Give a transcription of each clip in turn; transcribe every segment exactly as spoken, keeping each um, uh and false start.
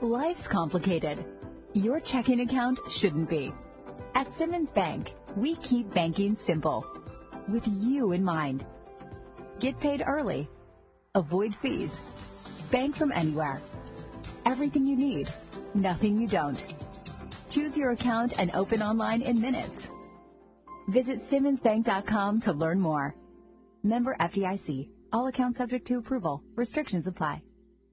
Life's complicated. Your checking account shouldn't be. At Simmons Bank, we keep banking simple, with you in mind. Get paid early. Avoid fees. Bank from anywhere. Everything you need, nothing you don't. Choose your account and open online in minutes. Visit simmons bank dot com to learn more. Member F D I C. All accounts subject to approval. Restrictions apply.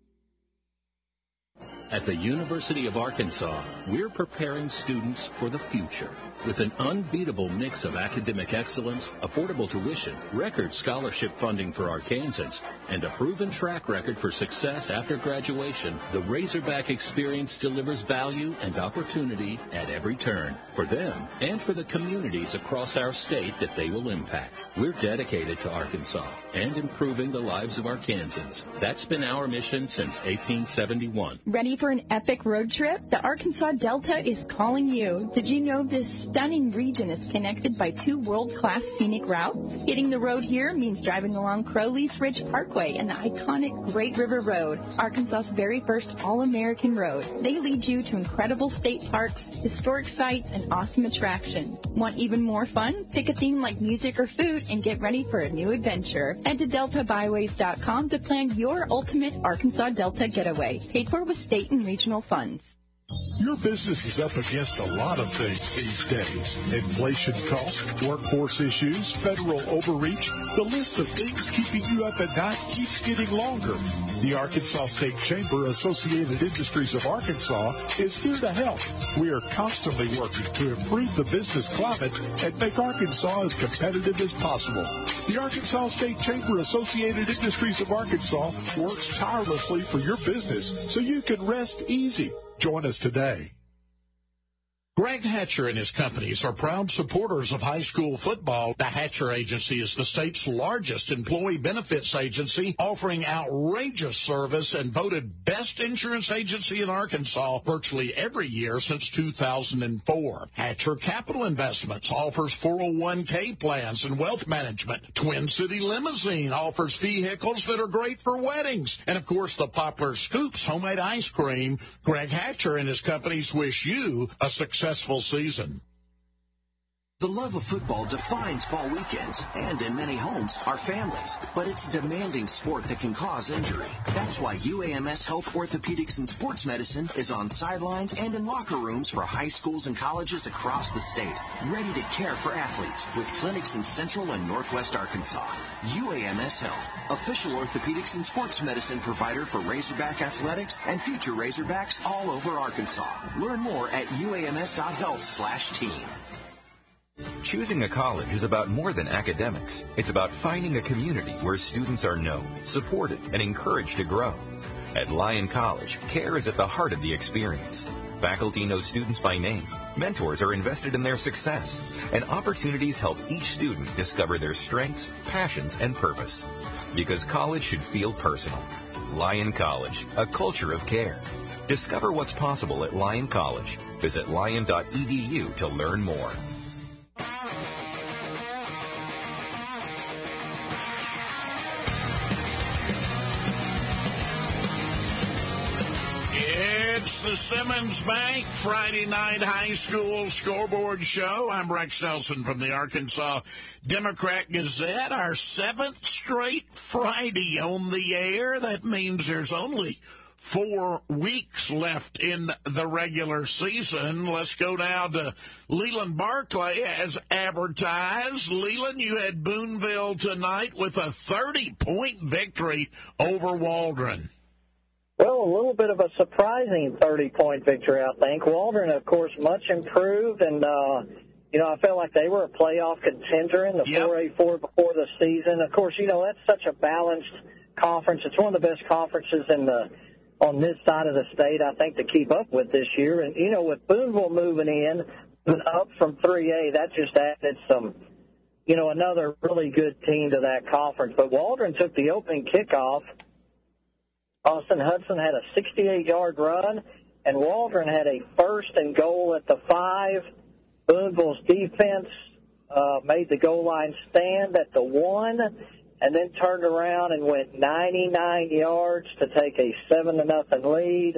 At the University of Arkansas, we're preparing students for the future with an unbeatable mix of academic excellence, affordable tuition, record scholarship funding for Arkansans, and a proven track record for success after graduation. The Razorback experience delivers value and opportunity at every turn for them and for the communities across our state that they will impact. We're dedicated to Arkansas and improving the lives of Arkansans. That's been our mission since eighteen seventy-one. Ready for an epic road trip? The Arkansas Delta is calling you. Did you know this stunning region is connected by two world-class scenic routes? Hitting the road here means driving along Crowley's Ridge Parkway and the iconic Great River Road, Arkansas's very first all-American road. They lead you to incredible state parks, historic sites, and awesome attractions. Want even more fun? Pick a theme like music or food and get ready for a new adventure. Head to delta byways dot com to plan your ultimate Arkansas Delta getaway, paid for with state and regional funds. Your business is up against a lot of things these days. Inflation costs, workforce issues, federal overreach. The list of things keeping you up at night keeps getting longer. The Arkansas State Chamber Associated Industries of Arkansas is here to help. We are constantly working to improve the business climate and make Arkansas as competitive as possible. The Arkansas State Chamber Associated Industries of Arkansas works tirelessly for your business so you can rest easy. Join us today. Greg Hatcher and his companies are proud supporters of high school football. The Hatcher Agency is the state's largest employee benefits agency, offering outrageous service and voted best insurance agency in Arkansas virtually every year since two thousand four. Hatcher Capital Investments offers four oh one k plans and wealth management. Twin City Limousine offers vehicles that are great for weddings. And, of course, the popular Scoops homemade ice cream. Greg Hatcher and his companies wish you a successful successful season. The love of football defines fall weekends, and in many homes, our families. But it's a demanding sport that can cause injury. That's why U A M S Health Orthopedics and Sports Medicine is on sidelines and in locker rooms for high schools and colleges across the state, ready to care for athletes with clinics in Central and Northwest Arkansas. U A M S Health, official orthopedics and sports medicine provider for Razorback Athletics and future Razorbacks all over Arkansas. Learn more at U A M S dot health slash team. Choosing a college is about more than academics. It's about finding a community where students are known, supported, and encouraged to grow. At Lyon College, care is at the heart of the experience. Faculty know students by name. Mentors are invested in their success. And opportunities help each student discover their strengths, passions, and purpose. Because college should feel personal. Lyon College, a culture of care. Discover what's possible at Lyon College. Visit lyon dot e d u to learn more. It's the Simmons Bank Friday night high school scoreboard show. I'm Rex Nelson from the Arkansas Democrat Gazette. Our seventh straight Friday on the air. That means there's only four weeks left in the regular season. Let's go now to Leland Barclay as advertised. Leland, you had Boonville tonight with a thirty-point victory over Waldron. Well, a little bit of a surprising thirty-point victory, I think. Waldron, of course, much improved, and, uh, you know, I felt like they were a playoff contender in the yep. four A four before the season. Of course, you know, that's such a balanced conference. It's one of the best conferences in the on this side of the state, I think, to keep up with this year. And, you know, with Boonville moving in up from three A, that just added some, you know, another really good team to that conference. But Waldron took the opening kickoff. Austin Hudson had a sixty-eight-yard run, and Waldron had a first and goal at the five. Boonville's defense uh, made the goal line stand at the one, and then turned around and went ninety-nine yards to take a seven to nothing lead.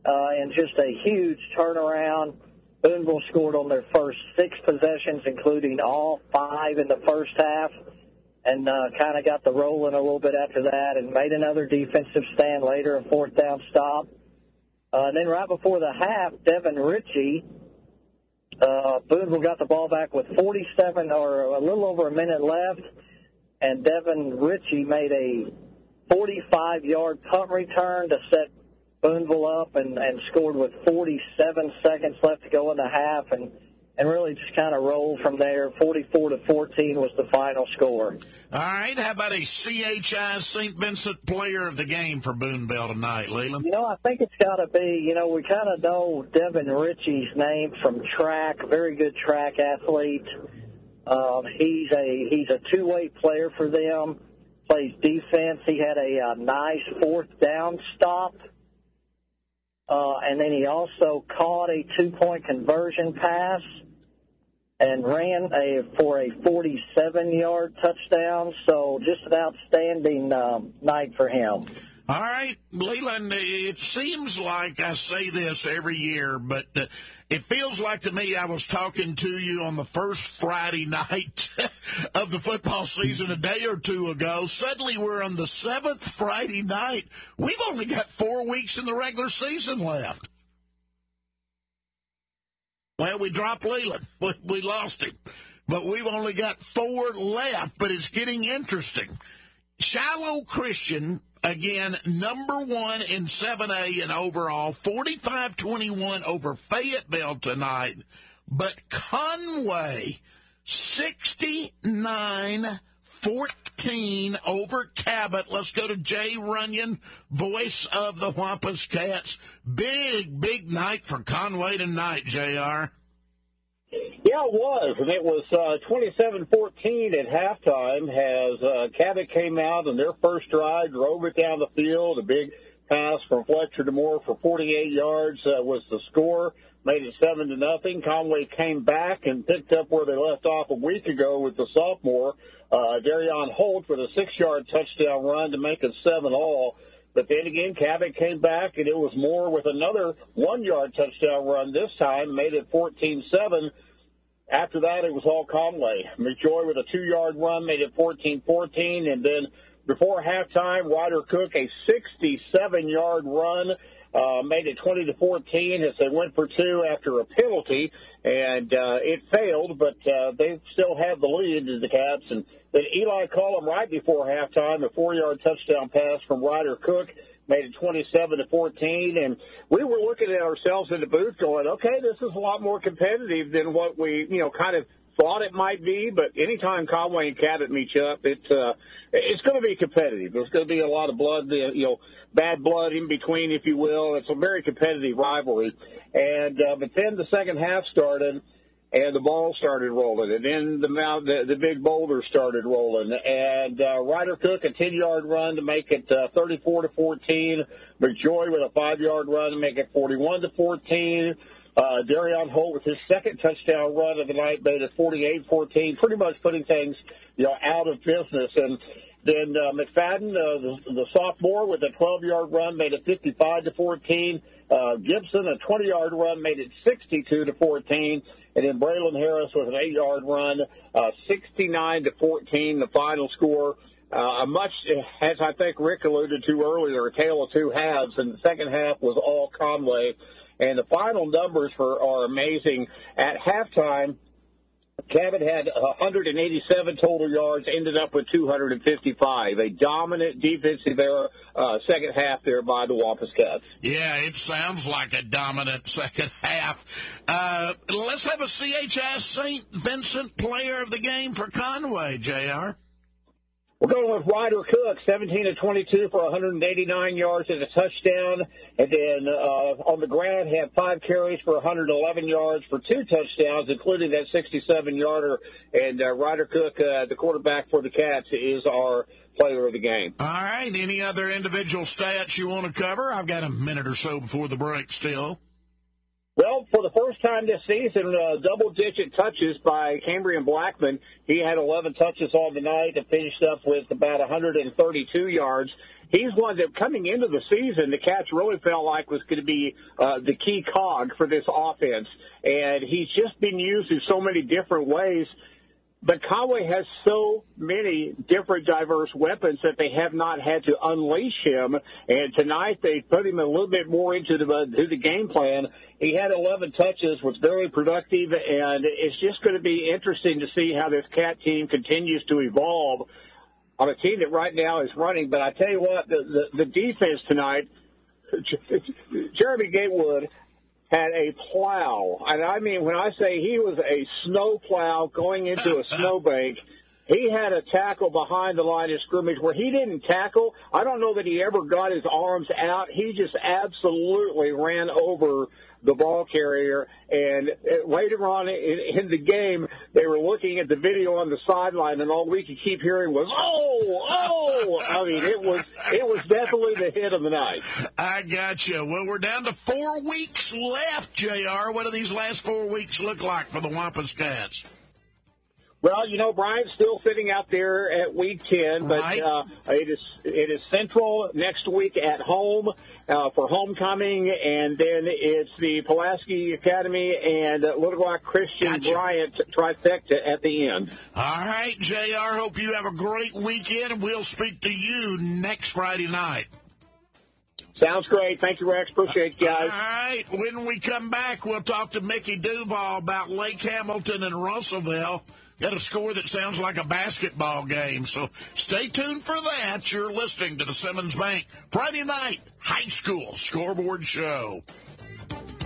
uh, and just a huge turnaround. Boonville scored on their first six possessions, including all five in the first half, and uh, kind of got the rolling a little bit after that and made another defensive stand later, a fourth down stop. Uh, and then right before the half, Devin Ritchie, uh, Boonville got the ball back with forty-seven or a little over a minute left, and Devin Ritchie made a forty-five-yard punt return to set Boonville up and, and scored with forty-seven seconds left to go in the half, and, and really just kind of rolled from there. forty-four to fourteen was the final score. All right, how about a C H I Saint Vincent player of the game for Boonville tonight, Leland? You know, I think it's got to be, you know, we kind of know Devin Ritchie's name from track, very good track athlete. Um, he's a he's a two-way player for them, plays defense. He had a, a nice fourth down stop. Uh, and then he also caught a two-point conversion pass and ran a for a forty-seven-yard touchdown. So just an outstanding um, night for him. All right, Leland, it seems like I say this every year, but uh, it feels like to me I was talking to you on the first Friday night of the football season a day or two ago. Suddenly we're on the seventh Friday night. We've only got four weeks in the regular season left. Well, we dropped Leland. We, we lost him. But we've only got four left, but it's getting interesting. Shiloh Christian, again, number one in seven A in overall, forty-five twenty-one over Fayetteville tonight. But Conway, sixty-nine fourteen over Cabot. Let's go to Jay Runyon, voice of the Wampus Cats. Big, big night for Conway tonight, J R. Yeah, it was, and it was uh, twenty-seven fourteen at halftime as uh, Cabot came out and their first drive, drove it down the field. A big pass from Fletcher to Moore for forty-eight yards uh, was the score, made it seven to nothing. Conway came back and picked up where they left off a week ago with the sophomore, uh, Darion Holt, with a six-yard touchdown run to make it seven all. But then again, Cabot came back, and it was Moore with another one-yard touchdown run this time, made it fourteen seven. After that, it was all Conway. McJoy with a two-yard run made it fourteen fourteen. And then before halftime, Ryder Cook, a sixty-seven-yard run, uh, made it twenty to fourteen as they went for two after a penalty. And uh, it failed, but uh, they still have the lead to the Cats. And then Eli Cullum right before halftime, a four-yard touchdown pass from Ryder Cook, made it twenty-seven to fourteen, and we were looking at ourselves in the booth going, okay, this is a lot more competitive than what we, you know, kind of thought it might be, but anytime Conway and Cabot meet up, it, uh, it's going to be competitive. There's going to be a lot of blood, you know, bad blood in between, if you will. It's a very competitive rivalry. And uh, but then the second half started, and the ball started rolling, and then the mount, the, the big boulder started rolling, and uh, Ryder Cook, a ten-yard run to make it uh, thirty-four to fourteen. McJoy with a five-yard run to make it forty-one to fourteen. Uh, Darion Holt with his second touchdown run of the night made it forty-eight fourteen, pretty much putting things, you know, out of business. And then uh, McFadden, uh, the, the sophomore, with a twelve-yard run made it fifty-five to fourteen. Uh, Gibson, a twenty-yard run, made it sixty-two to fourteen. And then Braylon Harris with an eight-yard run, uh, sixty-nine to fourteen, the final score. Uh, much, as I think Rick alluded to earlier, a tale of two halves, and the second half was all Conway. And the final numbers for are amazing. At halftime, Cabot had one hundred eighty-seven total yards, ended up with two hundred fifty-five. A dominant defensive era, uh, second half there by the Wampus Cats. Yeah, it sounds like a dominant second half. Uh, let's have a C H S Saint Vincent player of the game for Conway, J R. We're going with Ryder Cook, seventeen to twenty-two for one hundred eighty-nine yards and a touchdown. And then uh, on the ground, had five carries for one hundred eleven yards for two touchdowns, including that sixty-seven-yarder. And uh, Ryder Cook, uh, the quarterback for the Cats, is our player of the game. All right. Any other individual stats you want to cover? I've got a minute or so before the break still. Well, for the first time this season, uh, double-digit touches by Cambrian Blackman. He had eleven touches on the night and finished up with about one hundred thirty-two yards. he's one that coming into the season, the Cats really felt like was going to be uh, the key cog for this offense. And he's just been used in so many different ways. But Conway has so many different diverse weapons that they have not had to unleash him. And tonight they put him a little bit more into the, to the game plan. He had eleven touches, was very productive, and it's just going to be interesting to see how this Cat team continues to evolve on a team that right now is running. But I tell you what, the, the, the defense tonight, Jeremy Gatewood had a plow. And I mean, when I say he was a snow plow going into a snowbank, he had a tackle behind the line of scrimmage where he didn't tackle. I don't know that he ever got his arms out. He just absolutely ran over the ball carrier. And later on in, in the game, they were looking at the video on the sideline, and all we could keep hearing was, oh, oh. I mean, it was it was definitely the hit of the night. I got you. Well, we're down to four weeks left, J R. What do these last four weeks look like for the Wampus Cats? Well, you know, Brian's still sitting out there at week ten, but right. uh, it is it is Central next week at home uh, for homecoming, and then it's the Pulaski Academy and uh, Little Rock Christian gotcha. Bryant trifecta at the end. All right, J R, hope you have a great weekend, and we'll speak to you next Friday night. Sounds great. Thank you, Rex. Appreciate you guys. All right. When we come back, we'll talk to Mickey Duval about Lake Hamilton and Russellville. Got a score that sounds like a basketball game, so stay tuned for that. You're listening to the Simmons Bank Friday Night High School Scoreboard Show.